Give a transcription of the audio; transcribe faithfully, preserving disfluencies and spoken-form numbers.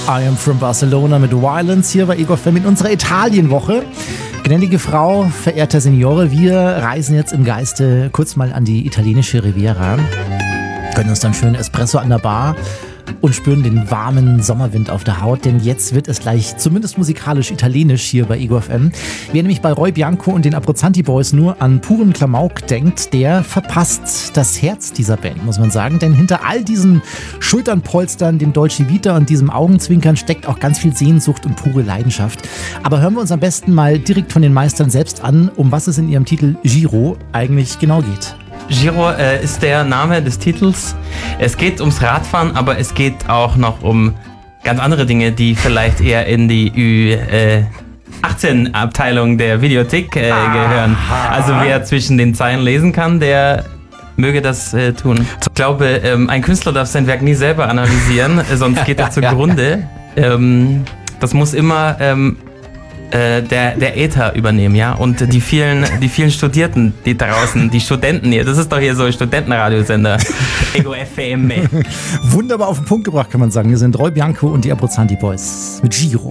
I am from Barcelona mit Violence hier bei Ego F M in unserer Italienwoche. Gnädige Frau, verehrter Signore, wir reisen jetzt im Geiste kurz mal an die italienische Riviera, gönnen uns dann schön Espresso an der Bar und spüren den warmen Sommerwind auf der Haut, denn jetzt wird es gleich zumindest musikalisch italienisch hier bei Ego F M. Wer nämlich bei Roy Bianco und den Abruzzanti Boys nur an puren Klamauk denkt, der verpasst das Herz dieser Band, muss man sagen, denn hinter all diesen Schulternpolstern, dem Dolce Vita und diesem Augenzwinkern steckt auch ganz viel Sehnsucht und pure Leidenschaft. Aber hören wir uns am besten mal direkt von den Meistern selbst an, um was es in ihrem Titel Giro eigentlich genau geht. Giro äh, ist der Name des Titels. Es geht ums Radfahren, aber es geht auch noch um ganz andere Dinge, die vielleicht eher in die Ü achtzehn Abteilung der Videothek äh, gehören. Also wer zwischen den Zeilen lesen kann, der möge das äh, tun. Ich glaube, ähm, ein Künstler darf sein Werk nie selber analysieren, sonst geht er zugrunde. Ähm, das muss immer ähm, Der, der Äther übernehmen, ja, und die vielen, die vielen Studierten, die draußen, die Studenten hier, das ist doch hier so ein Studentenradiosender. Ego F M. Wunderbar auf den Punkt gebracht, kann man sagen. Wir sind Roy Bianco und die Abruzzanti Boys mit Giro.